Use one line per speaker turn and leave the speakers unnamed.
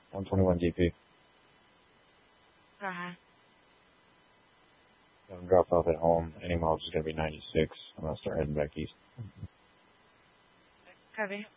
121 DP.
Uh-huh.
I'm dropped off at home. Any miles is going to be 96. I'm going to start heading back east.
Copy.